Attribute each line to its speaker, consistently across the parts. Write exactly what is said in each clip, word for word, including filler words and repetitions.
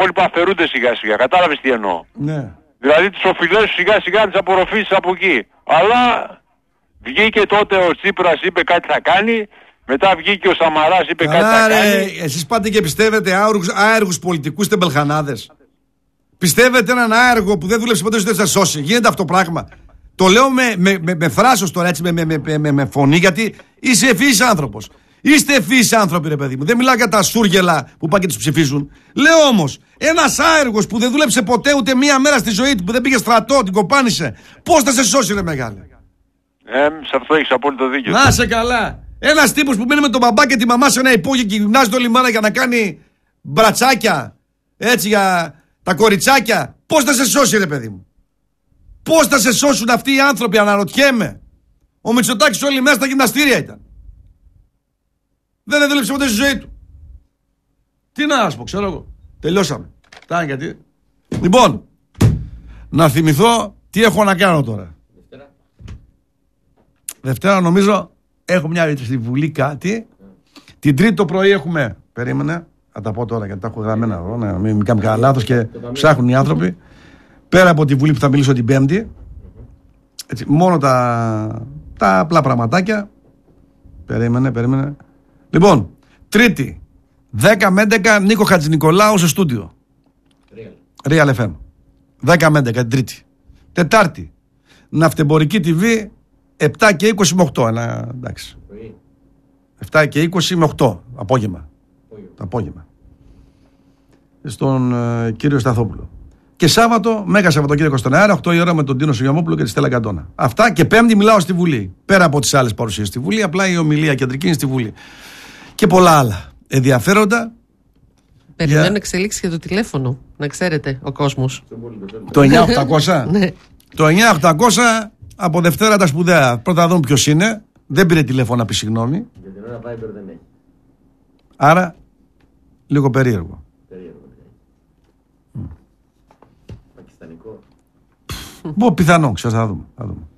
Speaker 1: υπόλοιπα αφαιρούνται σιγά σιγά. Κατάλαβες τι εννοώ.
Speaker 2: Ναι.
Speaker 1: Δηλαδή τις οφειλές σου σιγά σιγά τις απορροφήσεις από εκεί. Αλλά βγήκε τότε ο Τσίπρας, είπε κάτι θα κάνει. Μετά βγήκε ο Σαμαράς, είπε
Speaker 2: Καλά,
Speaker 1: κάτι θα
Speaker 2: ρε,
Speaker 1: κάνει.
Speaker 2: εσείς πάτε και πιστεύετε άεργους, άεργους πολιτικούς τεμπελχανάδες. Πιστεύετε έναν άεργο που δεν δούλεψε ποτέ στο θα σώσει. Γίνεται αυτό πράγμα. Το λέω με, με, με, με θράσος τώρα έτσι, με, με, με, με, με φωνή, γιατί είσαι ευφύης άνθρωπος. Είστε ευφύης άνθρωποι, ρε παιδί μου. Δεν μιλάω για τα σούργελα που πάνε και τους ψηφίζουν. Λέω όμως, ένας άεργος που δεν δούλεψε ποτέ ούτε μία μέρα στη ζωή του, που δεν πήγε στρατό, την κοπάνισε, πώς θα σε σώσει, ρε μεγάλε.
Speaker 1: Ε, σε αυτό έχεις απόλυτο δίκιο.
Speaker 2: Να σε καλά. Ένας τύπος που μένει με τον μπαμπά και τη μαμά σε ένα υπόγειο και γυμνάζει το λιμάνα για να κάνει μπρατσάκια, έτσι για τα κοριτσάκια. Πώς θα σε σώσει, ρε παιδί μου. Πώς θα σε σώσουν αυτοί οι άνθρωποι, αναρωτιέμαι. Ο Μητσοτάκης όλη μέρα στα γυμναστήρια ήταν. Δεν δούλεψε ποτέ στη ζωή του. Τι να σας πω, ξέρω εγώ. Τελειώσαμε. Φτάνει γιατί. Λοιπόν, να θυμηθώ τι έχω να κάνω τώρα. Δευτέρα. Δευτέρα νομίζω έχω μια στη Βουλή κάτι. Την Τρίτη το πρωί έχουμε. Περίμενε. Θα τα πω τώρα γιατί τα έχω γραμμένα εδώ. Να μην κάνω κανένα λάθος και ψάχνουν οι άνθρωποι. Πέρα από τη Βουλή που θα μιλήσω την Πέμπτη. Έτσι, μόνο τα, τα απλά πραγματάκια. Περίμενε, περίμενε. Λοιπόν, Τρίτη, δέκα με έντεκα Νίκο Χατζηνικολάου στο στούντιο. Real. Real εφ εμ. δέκα με έντεκα την Τρίτη. Τετάρτη, Ναυτεμπορική τι βι, επτά και είκοσι με οκτώ. Ένα, εντάξει. επτά και είκοσι με οκτώ. Απόγευμα. Το απόγευμα. Στον ε, κύριο Σταθόπουλο. Και Σάββατο, Μέγα Σαββατοκύριακο στον αέρα, οκτώ η ώρα με τον Τίνο Σογιαμόπουλο και τη Στέλλα Καντώνα. Αυτά και Πέμπτη μιλάω στη Βουλή. Πέρα από τις άλλες παρουσίες στη Βουλή, απλά η ομιλία κεντρική είναι στη Βουλή. Και πολλά άλλα ενδιαφέροντα.
Speaker 3: Περιμένουν
Speaker 2: για...
Speaker 3: εξελίξεις για το τηλέφωνο, να ξέρετε ο κόσμος.
Speaker 2: Το εννιά οκτακόσια.
Speaker 3: Ναι.
Speaker 2: Το εννιά οκτακόσια από Δευτέρα τα σπουδαία. Πρώτα δούμε ποιος είναι. Δεν πήρε τηλέφωνο να πει συγγνώμη.
Speaker 4: Για την ώρα Viber δεν έχει.
Speaker 2: Άρα, λίγο περίεργο.
Speaker 4: Περίεργο. Mm. Πακιστανικό.
Speaker 2: Μπο, πιθανό, ξέρω, θα δούμε. Θα δούμε.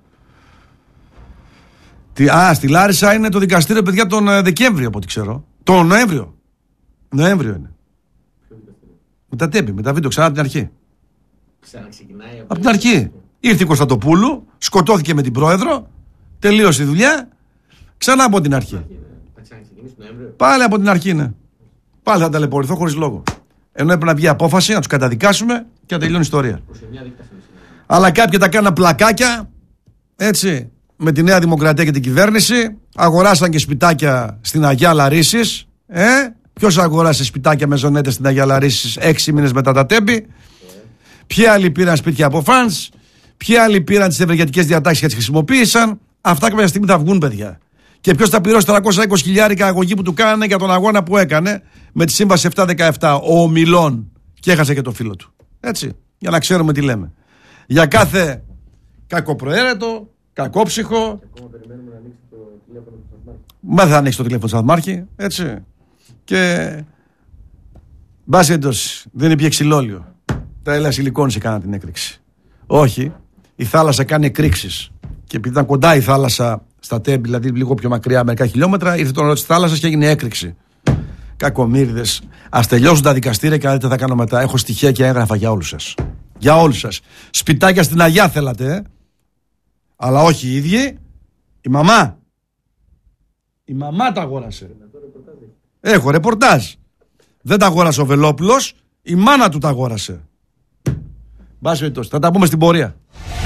Speaker 2: Τι, α, στη Λάρισα είναι το δικαστήριο, παιδιά, τον ε, Δεκέμβριο, από ό,τι ξέρω. Τον Νοέμβριο. Νοέμβριο είναι.
Speaker 4: Ποιο δικαστήριο?
Speaker 2: Με τα τέπη, με τα βίντεο, ξανά από την αρχή.
Speaker 4: Ξαναξεκινάει
Speaker 2: Από την αρχή. Ήρθε η Κωνσταντοπούλου, σκοτώθηκε με την πρόεδρο, τελείωσε η δουλειά, ξανά από την αρχή.
Speaker 4: Θα ξαναξεκινήσει Νοέμβριο.
Speaker 2: Πάλι από την αρχή, ναι. Πάλι θα ταλαιπωρηθώ χωρίς λόγο. Ενώ έπρεπε να βγει απόφαση, να τους καταδικάσουμε και να τελειώνει η ιστορία. Αλλά κάποιοι τα κάναν πλακάκια, έτσι, με τη Νέα Δημοκρατία και την κυβέρνηση. Αγοράσαν και σπιτάκια στην Αγιά Λαρίσσης. Ε, ποιος αγοράσε σπιτάκια με ζωνέτες στην Αγιά Λαρίσσης έξι μήνες μετά τα τέμπη. Ποιοι άλλοι πήραν σπίτια από φανς. Ποιοι άλλοι πήραν τις ευεργετικές διατάξεις και τις χρησιμοποίησαν. Αυτά κάποια στιγμή θα βγουν, παιδιά. Και ποιος θα πληρώσει τριακόσια είκοσι χιλιάρικα αγωγή που του κάνανε για τον αγώνα που έκανε με τη σύμβαση επτά δεκαεπτά. Ο Ομιλών. Και έχασε και το φίλο του. Έτσι. Για να ξέρουμε τι λέμε. Για κάθε κακοπροαίρετο, κακόψυχο.
Speaker 4: Ακόμα περιμένουμε να ανοίξει το τηλέφωνο του Σταθμάρχη.
Speaker 2: Μα θα ανοίξει το τηλέφωνο του Σταθμάρχη. Έτσι. Και. Μπάση έντος, δεν υπήρχε ξυλόλιο. Τα έλα σιλικόνησε κάνα την έκρηξη. Όχι. Η θάλασσα κάνει εκρήξεις. Και επειδή ήταν κοντά η θάλασσα στα τέμπη, δηλαδή λίγο πιο μακριά, μερικά χιλιόμετρα, ήρθε το νερό της θάλασσας και έγινε έκρηξη. Κακομοίριδες. Ας τελειώσουν τα δικαστήρια και να δείτε τι θα κάνω μετά. Έχω στοιχεία και έγγραφα για όλους σας. Για όλους σας. Σπιτάκια στην Αγιά θέλατε, ε? Αλλά όχι οι ίδιοι. Η μαμά. Η μαμά τα αγόρασε. Έχω ρεπορτάζ. Δεν τα αγόρασε ο Βελόπουλος. Η μάνα του τα αγόρασε. Μπας περιπτώσει. Θα τα πούμε στην πορεία.